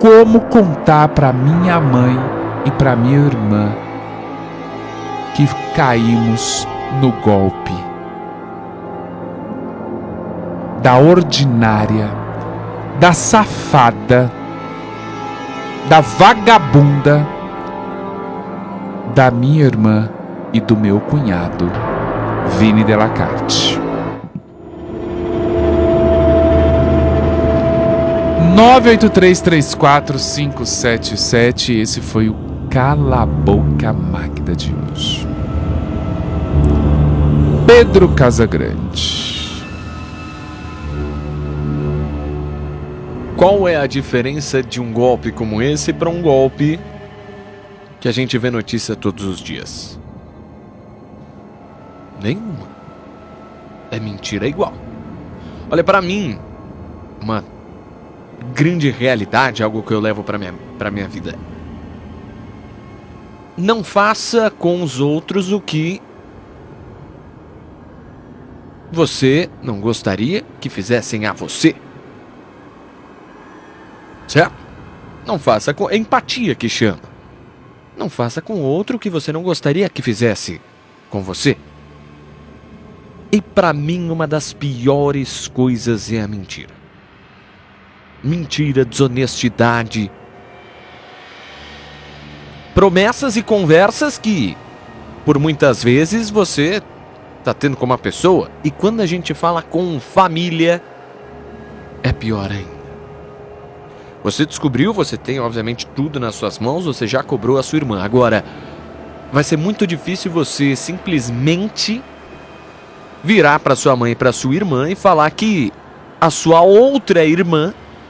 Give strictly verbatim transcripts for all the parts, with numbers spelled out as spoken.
como contar para minha mãe e para minha irmã que caímos no golpe da ordinária, da safada, da vagabunda, da minha irmã e do meu cunhado, Vini Delacarte. nove oito três três quatro cinco sete sete. Esse foi o Cala a Boca Magda de hoje. Pedro Casagrande. Qual é a diferença de um golpe como esse para um golpe que a gente vê notícia todos os dias? Nenhuma. É mentira igual. Olha, para mim, uma grande realidade, algo que eu levo para minha, para minha vida. Não faça com os outros o que você não gostaria que fizessem a você. Certo? Não faça com... É empatia que chama. Não faça com outro o que você não gostaria que fizesse com você. E pra mim, uma das piores coisas é a mentira. Mentira, desonestidade. Promessas e conversas que, por muitas vezes, você tá tendo com uma pessoa. E quando a gente fala com família, é pior ainda. Você descobriu, você tem obviamente tudo nas suas mãos, você já cobrou a sua irmã. Agora, vai ser muito difícil você simplesmente virar para sua mãe e para sua irmã e falar que a sua outra irmã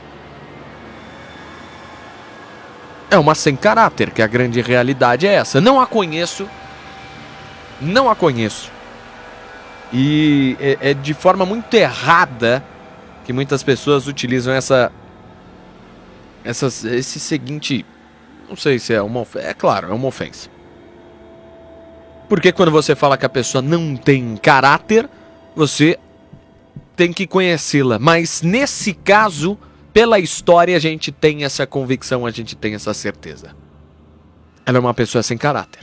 é uma sem caráter, que a grande realidade é essa. Não a conheço, não a conheço. E é, é de forma muito errada que muitas pessoas utilizam essa... Essas, esse seguinte, não sei se é uma ofensa, é claro, é uma ofensa. Porque quando você fala que a pessoa não tem caráter, você tem que conhecê-la. Mas nesse caso, pela história, a gente tem essa convicção, a gente tem essa certeza. Ela é uma pessoa sem caráter.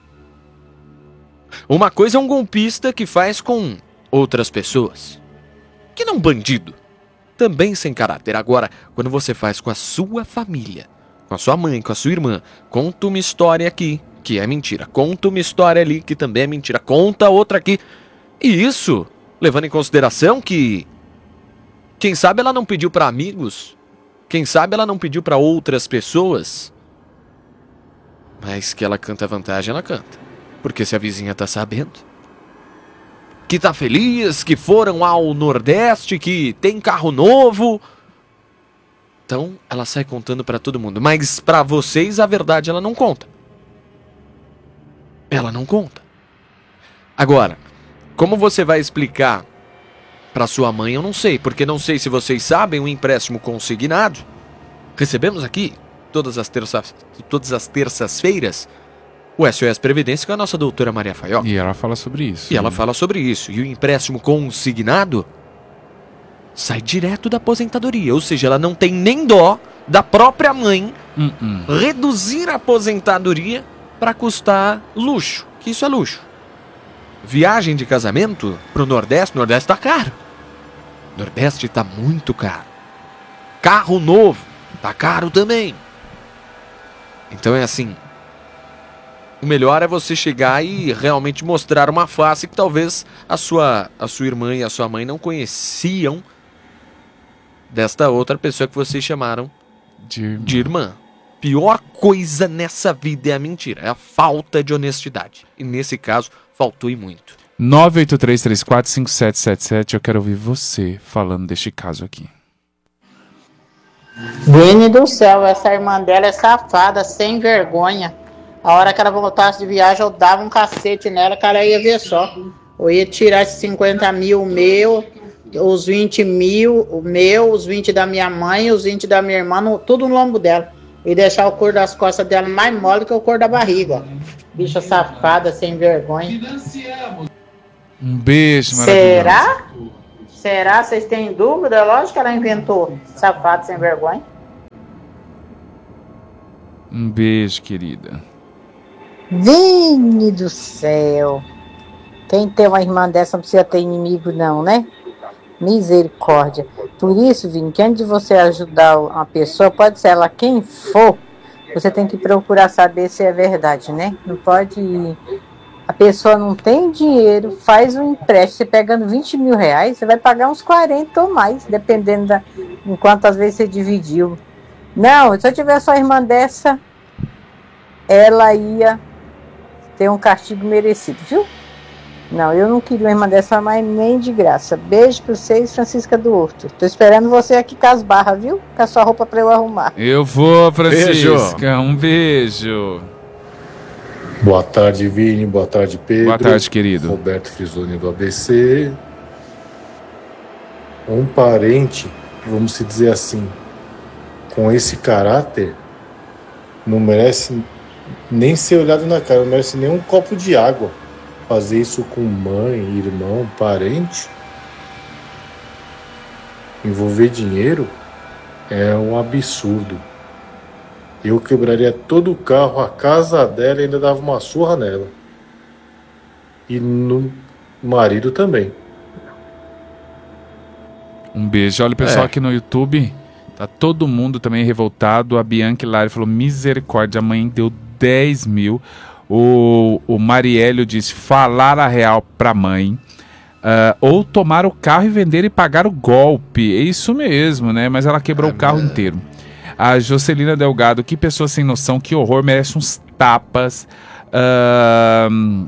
Uma coisa é um golpista que faz com outras pessoas, que não um bandido. Também sem caráter. Agora, quando você faz com a sua família, com a sua mãe, com a sua irmã, conta uma história aqui, que é mentira. Conta uma história ali, que também é mentira. Conta outra aqui. E isso, levando em consideração que, quem sabe ela não pediu para amigos, quem sabe ela não pediu para outras pessoas, mas que ela canta vantagem, ela canta. Porque se a vizinha tá sabendo que tá feliz, que foram ao Nordeste, que tem carro novo, então ela sai contando pra todo mundo. Mas pra vocês a verdade ela não conta. Ela não conta. Agora, como você vai explicar pra sua mãe, eu não sei, porque não sei se vocês sabem, um empréstimo consignado recebemos aqui todas as terças, todas as terças-feiras o S O S Previdência com a nossa doutora Maria Faiol. E ela fala sobre isso. E ela fala sobre isso. E o empréstimo consignado sai direto da aposentadoria. Ou seja, ela não tem nem dó da própria mãe uh-uh. reduzir a aposentadoria para custar luxo. Que isso é luxo. Viagem de casamento pro Nordeste. Nordeste tá caro. Nordeste tá muito caro. Carro novo tá caro também. Então é assim... O melhor é você chegar e realmente mostrar uma face que talvez a sua, a sua irmã e a sua mãe não conheciam desta outra pessoa que vocês chamaram de irmã. de irmã. Pior coisa nessa vida é a mentira, é a falta de honestidade. E nesse caso, faltou e muito. nove oito três três quatro cinco sete sete sete, eu quero ouvir você falando deste caso aqui. Vini do céu, essa irmã dela é safada, sem vergonha. A hora que ela voltasse de viagem, eu dava um cacete nela, que ela ia ver só. Eu ia tirar esses cinquenta mil meu, os vinte mil o meu, os vinte da minha mãe, os vinte da minha irmã, no, tudo no lombo dela. E deixar o couro das costas dela mais mole que o couro da barriga. Bicha safada, sem vergonha. Um beijo, maravilhoso. Será? Será? Vocês têm dúvida? Lógico que ela inventou. Safada, sem vergonha. Um beijo, querida. Vini do céu. Quem tem uma irmã dessa não precisa ter inimigo não, né? Misericórdia. Por isso, Vini, que antes de você ajudar uma pessoa, pode ser ela quem for, você tem que procurar saber se é verdade, né? Não pode... A pessoa não tem dinheiro, faz um empréstimo, você pegando vinte mil reais, você vai pagar uns quarenta ou mais, dependendo da... em quantas vezes você dividiu. Não, se eu tivesse uma irmã dessa, ela ia ter um castigo merecido, viu? Não, eu não queria uma irmã dessa, mas nem de graça. Beijo pra vocês, Francisca do Horto. Tô esperando você aqui com as barras, viu? Com a sua roupa pra eu arrumar. Eu vou, Francisca. Beijo. Um beijo. Boa tarde, Vini. Boa tarde, Pedro. Boa tarde, querido. Roberto Frisoni do A B C. Um parente, vamos se dizer assim, com esse caráter, não merece nem ser olhado na cara, não merece nem um copo de água. Fazer isso com mãe, irmão, parente, envolver dinheiro é um absurdo. Eu quebraria todo o carro, a casa dela e ainda dava uma surra nela. E no marido também. Um beijo. Olha o pessoal É. aqui no YouTube. Tá todo mundo também revoltado. A Bianca Lari falou: misericórdia, a mãe deu dez mil. O, o Mariélio disse: falar a real pra mãe. Uh, ou tomar o carro e vender e pagar o golpe. É isso mesmo, né? Mas ela quebrou É, o carro mas- inteiro. A Jocelina Delgado: que pessoa sem noção, que horror, merece uns tapas. Uh,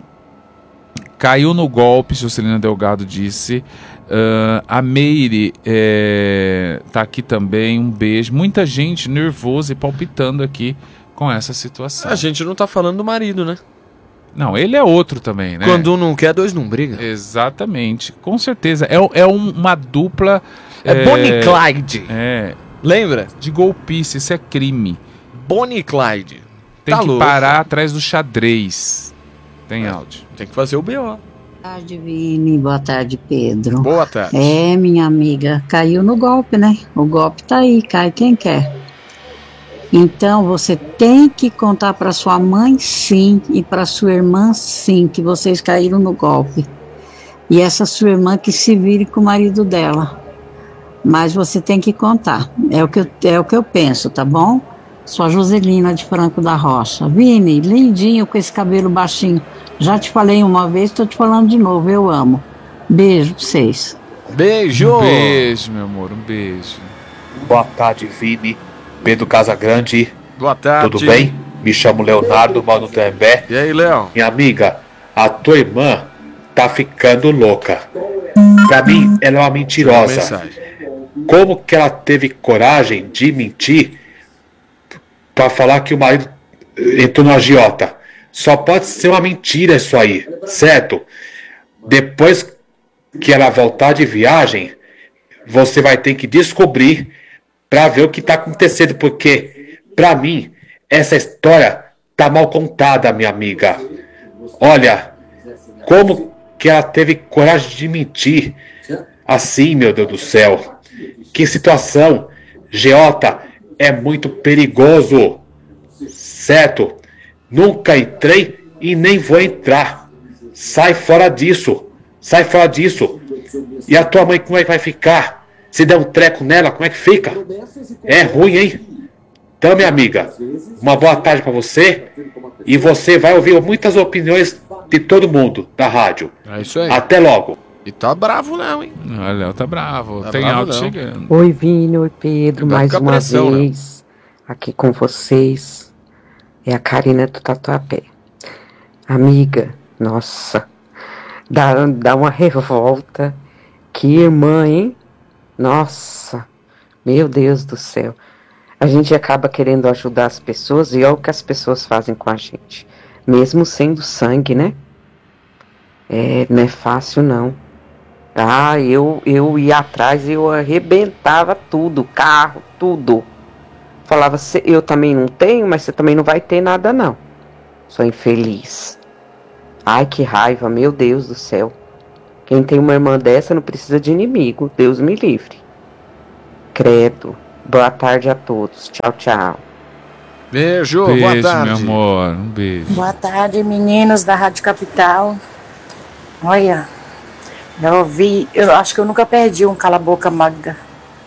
caiu no golpe, Jocelina Delgado disse. Uh, a Meire é, tá aqui também, um beijo. Muita gente nervosa e palpitando aqui com essa situação. A gente não tá falando do marido, né? Não, ele é outro também, né? Quando um não quer, dois não brigam. Exatamente, com certeza. É, é um- uma dupla... É, Bonnie e Clyde. É, Lembra? de golpice, isso é crime. Bonnie e Clyde. Tem Tá que louco. parar atrás do xadrez. Tem áudio. Tem que fazer o B O. Boa tarde, Vini. Boa tarde, Pedro. Boa tarde. É, minha amiga, caiu no golpe, né? O golpe tá aí, cai quem quer. Então, você tem que contar para sua mãe, sim, e para sua irmã, sim, que vocês caíram no golpe. E essa sua irmã que se vire com o marido dela. Mas você tem que contar. É o que eu, é o que eu penso, tá bom? Sou a Joselina de Franco da Rocha. Vini, lindinho com esse cabelo baixinho. Já te falei uma vez, tô te falando de novo. Eu amo. Beijo pra vocês. Beijo. Um beijo, meu amor, um beijo. Boa tarde, Vini. Pedro Casagrande. Boa tarde. Tudo bem? Me chamo Leonardo, moro no Trembé. E aí, Léo? Minha amiga, a tua irmã tá ficando louca. Pra mim, ela é uma mentirosa. Mensagem. Como que ela teve coragem de mentir pra falar que o marido entrou no agiota? Só pode ser uma mentira isso aí, certo? Depois que ela voltar de viagem, você vai ter que descobrir pra ver o que tá acontecendo, porque pra mim essa história tá mal contada, minha amiga. Olha, como que ela teve coragem de mentir assim, meu Deus do céu? Que situação! Geota é muito perigoso, certo? Nunca entrei e nem vou entrar. Sai fora disso, sai fora disso. E a tua mãe como é que vai ficar? Se der um treco nela, como é que fica? É ruim, hein? Então, minha amiga, uma boa tarde pra você. E você vai ouvir muitas opiniões de todo mundo da rádio. É isso aí. Até logo. E tá bravo não, hein? Olha, Léo tá bravo. Tá Tem bravo, áudio não. chegando. Oi, Vini, oi, Pedro, Vai mais ficar uma pressão, né? vez aqui com vocês. É a Karina do Tatuapé. Amiga, nossa, dá, dá uma revolta. Que irmã, hein? Nossa, meu Deus do céu. A gente acaba querendo ajudar as pessoas e olha o que as pessoas fazem com a gente. Mesmo sendo sangue, né? É, não é fácil, não. Ah, eu, eu ia atrás e eu arrebentava tudo, carro, tudo. Falava, "Cê- eu também não tenho, mas você também não vai ter nada não. Sou infeliz." Ai, que raiva, meu Deus do céu. Quem tem uma irmã dessa não precisa de inimigo, Deus me livre. Credo. Boa tarde a todos. Tchau, tchau. Beijo, beijo, boa tarde. meu amor. Um beijo. Boa tarde, meninos da Rádio Capital. Olha, eu ouvi, eu acho que eu nunca perdi um cala-boca Magda.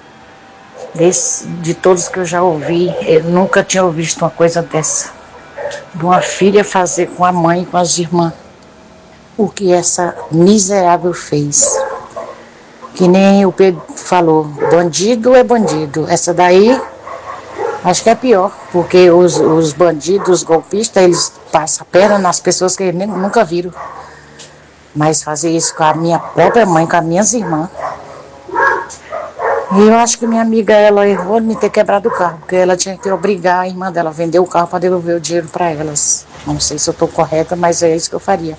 Desse, de todos que eu já ouvi, eu nunca tinha visto uma coisa dessa. De uma filha fazer com a mãe e com as irmãs o que essa miserável fez. Que nem o Pedro falou, bandido é bandido. Essa daí, acho que é pior, porque os, os bandidos, os golpistas, eles passam a perna nas pessoas que eles nem, nunca viram. Mas fazer isso com a minha própria mãe, com as minhas irmãs. E eu acho que minha amiga, ela errou de me ter quebrado o carro, porque ela tinha que obrigar a irmã dela a vender o carro para devolver o dinheiro para elas. Não sei se eu estou correta, mas é isso que eu faria.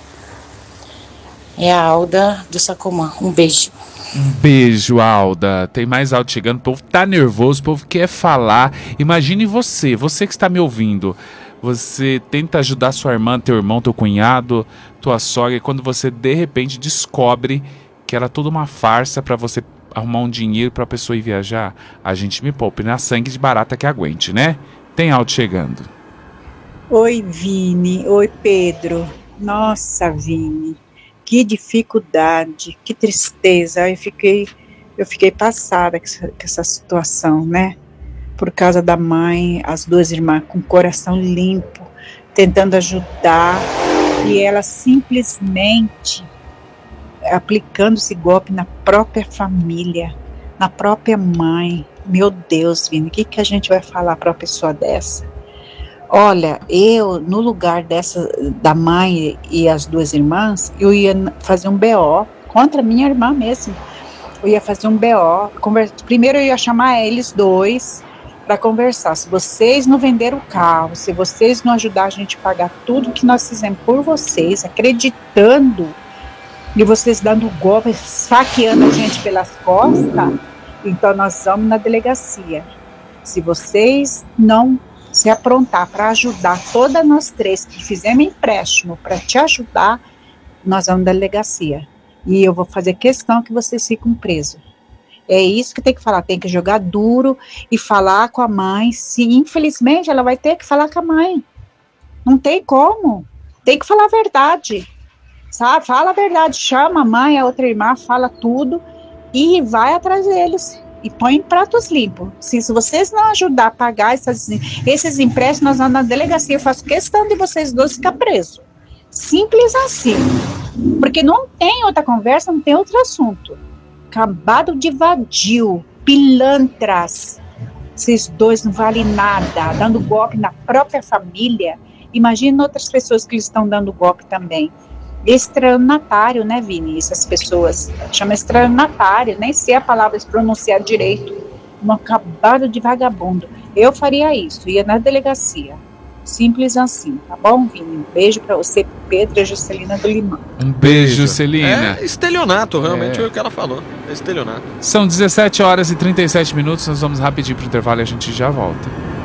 É a Alda do Sacomã. Um beijo. Um beijo, Alda. Tem mais áudio chegando. O povo tá nervoso, o povo quer falar. Imagine você, você que está me ouvindo. Você tenta ajudar sua irmã, teu irmão, teu cunhado, tua sogra, e quando você de repente descobre que era toda uma farsa para você arrumar um dinheiro para a pessoa ir viajar, a gente me poupe na sangue de barata que aguente, né? Tem áudio chegando. Oi, Vini. Oi, Pedro. Nossa, Vini. Que dificuldade, que tristeza. Eu fiquei, eu fiquei passada com essa, com essa situação, né? Por causa da mãe, as duas irmãs com o coração limpo, tentando ajudar, e ela simplesmente aplicando esse golpe na própria família, na própria mãe. Meu Deus, Vini, o que, que a gente vai falar para uma pessoa dessa? Olha, eu, no lugar dessa, da mãe e as duas irmãs, eu ia fazer um B O contra a minha irmã mesmo. Eu ia fazer um B O. Conversa, primeiro eu ia chamar eles dois para conversar. Se vocês não venderam o carro, se vocês não ajudaram a gente a pagar tudo que nós fizemos por vocês, acreditando, e vocês dando golpe, saqueando a gente pelas costas, então nós vamos na delegacia. Se vocês não se aprontar para ajudar todas nós três que fizemos empréstimo para te ajudar, nós vamos na delegacia. E eu vou fazer questão que vocês fiquem presos. É isso que tem que falar, tem que jogar duro e falar com a mãe. Se infelizmente ela vai ter que falar com a mãe. Não tem como. Tem que falar a verdade. Sabe? Fala a verdade, chama a mãe, a outra irmã, fala tudo e vai atrás deles. E põe em pratos limpos. Se, se vocês não ajudar a pagar essas, esses empréstimos, nós vamos na delegacia. Eu faço questão de vocês dois ficar presos. Simples assim. Porque não tem outra conversa, não tem outro assunto. Acabado de vadio, pilantras. Vocês dois não valem nada, dando golpe na própria família. Imagina outras pessoas que estão dando golpe também. Estelionatário, né, Vini? Essas pessoas chama estelionatário, nem sei a palavra se pronunciar direito. Um acabado de vagabundo. Eu faria isso, ia na delegacia. Simples assim, tá bom, Vini? Um beijo pra você, Pedro e a Juscelina do Limão. Um beijo, Celina. É estelionato, realmente é. o que ela falou. É estelionato. São dezessete horas e trinta e sete minutos, nós vamos rapidinho pro intervalo e a gente já volta.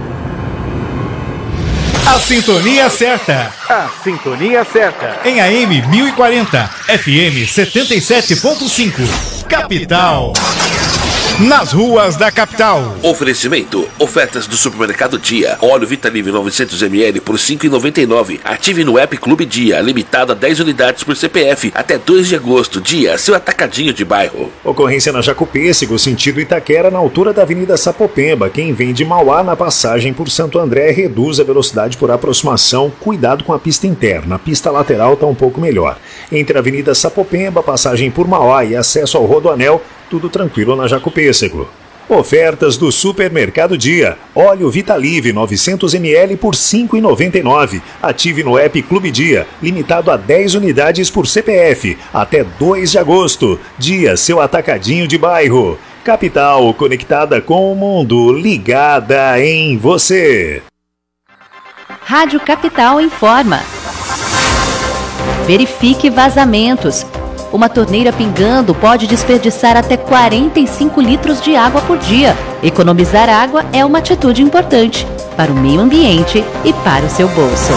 A sintonia certa. A sintonia certa. Em A M mil e quarenta, F M setenta e sete ponto cinco. Capital. Nas ruas da capital. Oferecimento. Ofertas do Supermercado Dia. Óleo Vitalive novecentos mililitros por cinco reais e noventa e nove centavos. Ative no app Clube Dia. Limitado a dez unidades por C P F. Até dois de agosto. Dia, seu atacadinho de bairro. Ocorrência na Jacupêssego, sentido Itaquera, na altura da Avenida Sapopemba. Quem vem de Mauá na passagem por Santo André reduz a velocidade por aproximação. Cuidado com a pista interna. A pista lateral está um pouco melhor. Entre a Avenida Sapopemba, passagem por Mauá e acesso ao Rodoanel, tudo tranquilo na Jacupêssego. Ofertas do Supermercado Dia. Óleo Vitalive novecentos mililitros por cinco reais e noventa e nove centavos. Ative no app Clube Dia. Limitado a dez unidades por C P F. Até dois de agosto. Dia, seu atacadinho de bairro. Capital, conectada com o mundo. Ligada em você. Rádio Capital informa. Verifique vazamentos. Uma torneira pingando pode desperdiçar até quarenta e cinco litros de água por dia. Economizar água é uma atitude importante para o meio ambiente e para o seu bolso.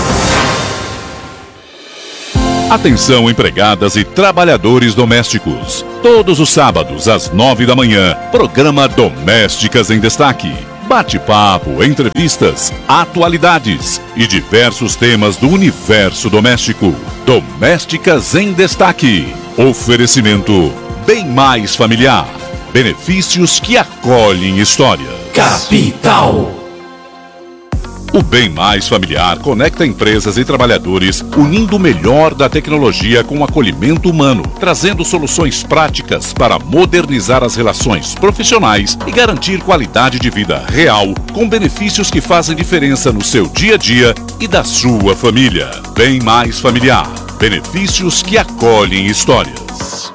Atenção, empregadas e trabalhadores domésticos. Todos os sábados, às nove da manhã, programa Domésticas em Destaque. Bate-papo, entrevistas, atualidades e diversos temas do universo doméstico. Domésticas em Destaque. Oferecimento Bem Mais Familiar. Benefícios que acolhem história. Capital. O Bem Mais Familiar conecta empresas e trabalhadores, unindo o melhor da tecnologia com o acolhimento humano, trazendo soluções práticas para modernizar as relações profissionais e garantir qualidade de vida real, com benefícios que fazem diferença no seu dia a dia e da sua família. Bem Mais Familiar. Benefícios que acolhem histórias.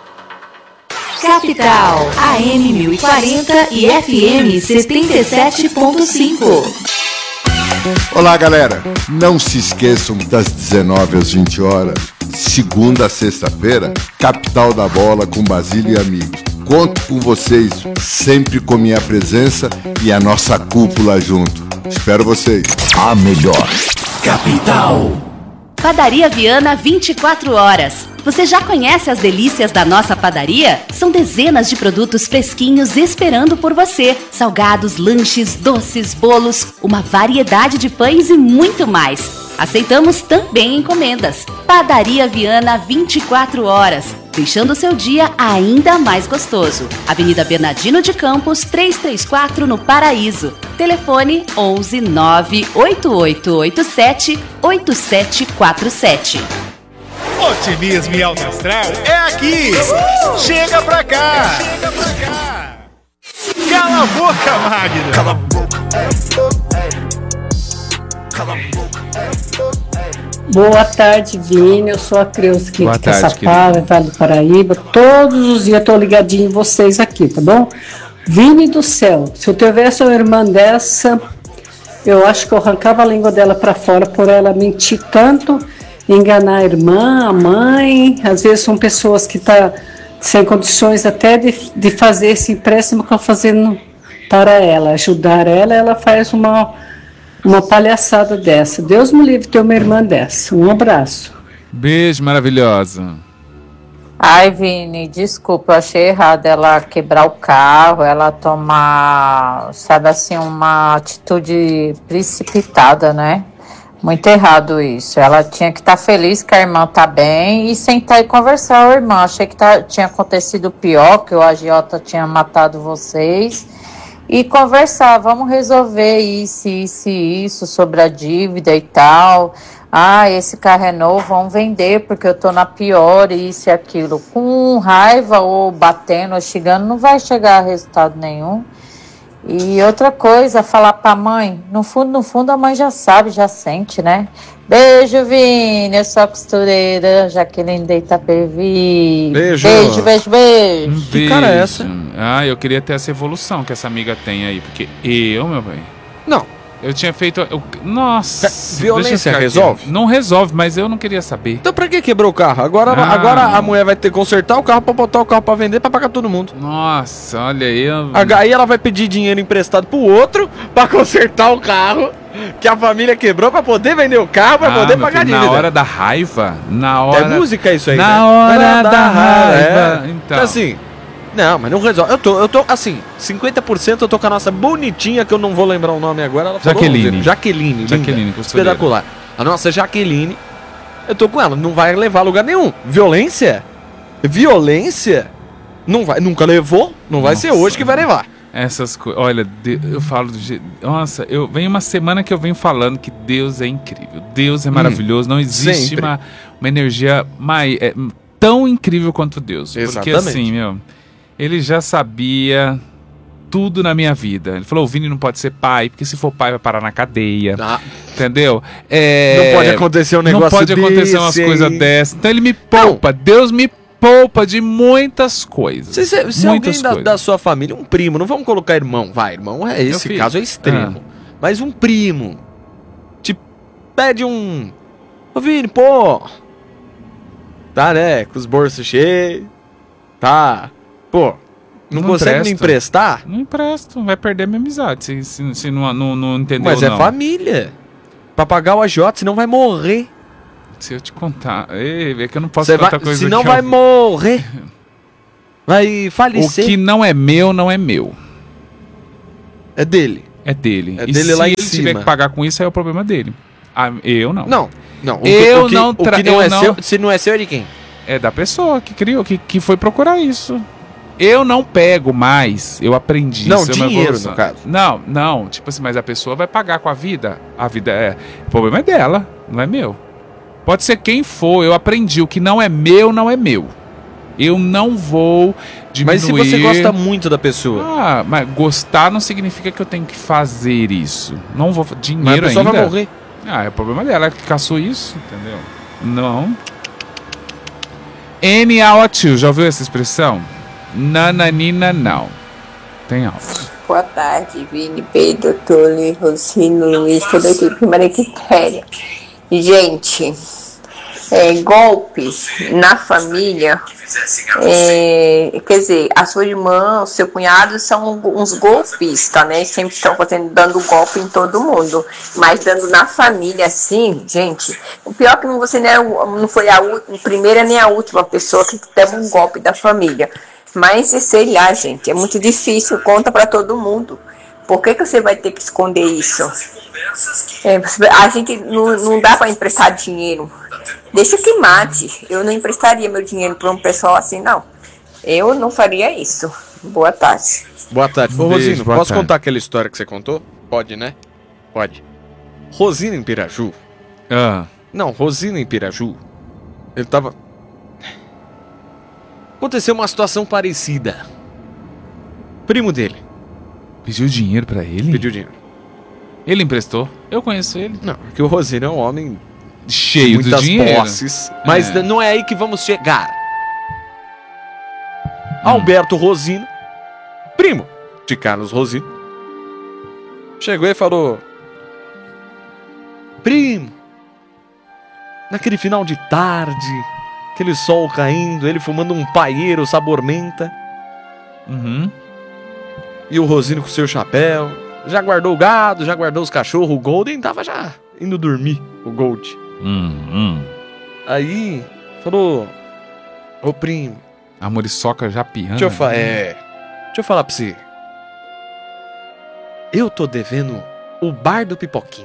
Capital, A M mil e quarenta e F M setenta e sete ponto cinco. Olá, galera. Não se esqueçam das dezenove às vinte horas, segunda a sexta-feira, Capital da Bola com Basílio e amigos. Conto com vocês, sempre com minha presença e a nossa cúpula junto. Espero vocês. A melhor. Capital. Padaria Viana vinte e quatro horas. Você já conhece as delícias da nossa padaria? São dezenas de produtos fresquinhos esperando por você. Salgados, lanches, doces, bolos, uma variedade de pães e muito mais. Aceitamos também encomendas. Padaria Viana vinte e quatro horas, deixando o seu dia ainda mais gostoso. Avenida Bernardino de Campos, trezentos e trinta e quatro, no Paraíso. Telefone onze nove oito oito oito sete oito sete quatro sete. Otimismo e alto astral é aqui! Uhul! Chega pra cá! Chega pra cá! Cala a boca, Magno! Cala a boca! Cala a boca! Boa tarde, Vini. Eu sou a Creuza aqui de Caçapava, Vale do Paraíba. Todos os dias eu tô ligadinho em vocês aqui, tá bom? Vini do céu, se eu tivesse uma irmã dessa, eu acho que eu arrancava a língua dela pra fora por ela mentir tanto, enganar a irmã, a mãe. Às vezes são pessoas que estão tá sem condições até de, de fazer esse empréstimo que eu estou fazendo para ela, ajudar ela, ela faz uma, uma palhaçada dessa. Deus me livre ter uma irmã dessa. Um abraço. Beijo, maravilhosa. Ai, Vini, desculpa, eu achei errado ela quebrar o carro, ela tomar, sabe assim, uma atitude precipitada, né? Muito errado isso. Ela tinha que estar tá feliz que a irmã tá bem e sentar e conversar com a irmã. Achei que tá, tinha acontecido pior, que o agiota tinha matado vocês. E conversar, vamos resolver isso, isso e isso sobre a dívida e tal. Ah, esse carro é novo, vamos vender porque eu tô na pior, isso e aquilo. Com raiva ou batendo ou xingando, não vai chegar a resultado nenhum. E outra coisa, falar pra mãe, no fundo, no fundo a mãe já sabe, já sente, né? Beijo, Vini, eu sou a costureira, Jaqueline de Itapevi. Beijo. Beijo, beijo, beijo. Um Que cara é essa? Ah, eu queria ter essa evolução que essa amiga tem aí, porque eu, meu bem... Não. Eu tinha feito... Eu, nossa... Violência resolve? Aqui. Não resolve, mas eu não queria saber. Então pra que quebrou o carro? Agora, ah. agora a mulher vai ter que consertar o carro pra botar o carro pra vender pra pagar todo mundo. Nossa, olha aí... Eu... Aí ela vai pedir dinheiro emprestado pro outro pra consertar o carro que a família quebrou pra poder vender o carro, pra ah, poder pagar filho, dívida. Na hora da raiva, na hora... É música isso aí, na né? Hora na da, da raiva, raiva. É. Então assim... Não, mas não resolve. Eu tô, eu tô assim, cinquenta por cento eu tô com a nossa bonitinha, que eu não vou lembrar o nome agora. Ela Jaqueline. Falou, Jaqueline. Jaqueline, espetacular. A nossa Jaqueline, eu tô com ela, não vai levar a lugar nenhum. Violência? Violência? Não vai, nunca levou, não vai nossa. ser hoje que vai levar. Essas coisas, olha, eu falo do jeito. Nossa, eu venho uma semana que eu venho falando que Deus é incrível, Deus é maravilhoso, hum, não existe uma, uma energia mais, é, tão incrível quanto Deus. Exatamente. Porque assim, meu, ele já sabia tudo na minha vida. Ele falou, o Vini não pode ser pai, porque se for pai vai parar na cadeia. Ah. Entendeu? É, não pode acontecer um negócio Não pode desse, acontecer umas coisas dessas. Então ele me poupa, não. Deus me poupa de muitas coisas. Se, se, se muitas alguém da, da sua família, um primo, não vamos colocar irmão, vai, irmão, é esse caso é extremo. Ah. Mas um primo te pede um... Ô Vini, pô... Tá, né? Com os bolsos cheios. Tá. Pô, não, não consegue empresto. me emprestar? Não empresto, vai perder minha amizade se, se, se não, não, não entendeu. Mas não. é família. Pra pagar o agiota, senão vai morrer. Se eu te contar. Ei, é que eu não posso Cê contar vai, coisa senão que vai eu... morrer. Vai falecer. O que não é meu, não é meu. É dele. É dele. É e dele se lá em ele cima. tiver que pagar com isso, aí é o problema dele. Ah, eu não. Não, não. O eu que, o que, não, o que não eu é não... seu, se não é seu, é de quem? É da pessoa que criou, que, que foi procurar isso. Eu não pego mais, eu aprendi não, isso. dinheiro, no caso. Não, não, tipo assim, mas a pessoa vai pagar com a vida. A vida é... O problema é dela, não é meu. Pode ser quem for, eu aprendi. O que não é meu, não é meu. Eu não vou diminuir... Mas se você gosta muito da pessoa... Ah, mas gostar não significa que eu tenho que fazer isso. Não vou... Dinheiro mas a pessoa ainda... vai morrer. Ah, é o problema dela, ela que caçou isso, entendeu? Não. N A O T, já ouviu essa expressão? Nananina não. Tem algo. Boa tarde, Vini, Pedro, Tony, Rosino, Luiz, toda a equipe Mariquitéria. Gente, é, golpes na família, é, quer dizer, a sua irmã, o seu cunhado são uns golpistas, né? Sempre estão fazendo, dando golpe em todo mundo. Mas dando na família, assim, gente, o pior é que você não, é, não foi a, a primeira nem a última pessoa que teve um golpe da família. Mas, sei lá, gente, é muito difícil, conta pra todo mundo. Por que que você vai ter que esconder isso? É, a gente não, não dá pra emprestar dinheiro. Deixa que mate. Eu não emprestaria meu dinheiro pra um pessoal assim, não. Eu não faria isso. Boa tarde. Boa tarde. Ô, Um beijo, Rosino, boa posso tarde. contar aquela história que você contou? Pode, né? Pode. Rosino em Piraju. Ah. Não, Rosino em Piraju. Ele tava... Aconteceu uma situação parecida. Primo dele. Pediu dinheiro pra ele? Pediu dinheiro. Ele emprestou? Eu conheço ele. Não, porque o Rosino é um homem cheio de muitas dinheiro. posses. Mas É. não é aí que vamos chegar. Alberto Rosino, primo de Carlos Rosino, chegou e falou: primo, naquele final de tarde, aquele sol caindo, ele fumando um paieiro sabor menta. Uhum. E o Rosino com seu chapéu. Já guardou o gado, já guardou os cachorros. O Golden tava já indo dormir, o Gold. Uhum. Aí, falou: ô primo, a muriçoca já piando. Deixa eu, fa é, deixa eu falar pra você. Eu tô devendo o bar do Pipoquinha.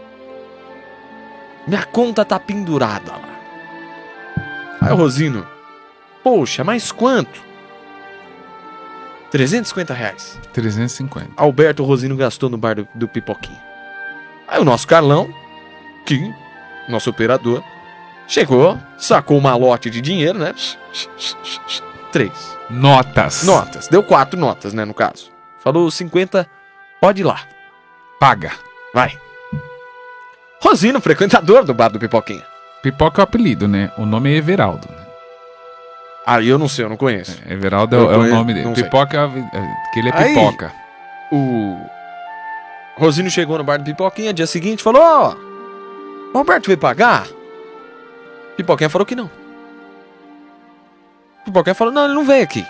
Minha conta tá pendurada lá. Aí o Rosino: poxa, mas quanto? trezentos e cinquenta reais. trezentos e cinquenta. Alberto Rosino gastou no bar do, do Pipoquinha. Aí o nosso Carlão, que, nosso operador, chegou, sacou um malote de dinheiro, né? Três. Notas. Notas. Deu quatro notas, né, no caso. Falou cinquenta, pode ir lá. Paga. Vai. Rosino, frequentador do bar do Pipoquinha. Pipoca é o apelido, né? O nome é Everaldo. Né? Ah, eu não sei, eu não conheço. É, Everaldo Eu é, conheço, o nome dele. não sei. Pipoca é, é que ele é Aí, pipoca. O Rosino chegou no bar do Pipoquinha, dia seguinte, falou: ó, o Alberto veio pagar? Pipoquinha falou que não. Pipoquinha falou: não, ele não veio aqui.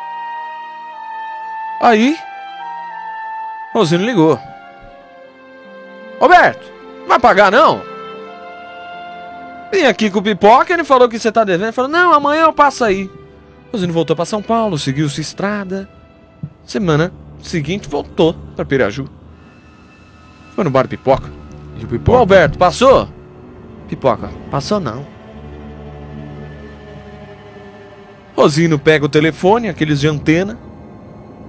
Aí, Rosino ligou: Alberto, não vai pagar não? Vim aqui com o Pipoca, ele falou que você tá devendo. Ele falou: não, amanhã eu passo aí. Rosino voltou pra São Paulo, seguiu sua estrada. Semana seguinte voltou pra Piraju. Foi no bar do Pipoca. E o Pipoca? Ô Alberto, passou? Pipoca: passou não. Rosino pega o telefone, aqueles de antena,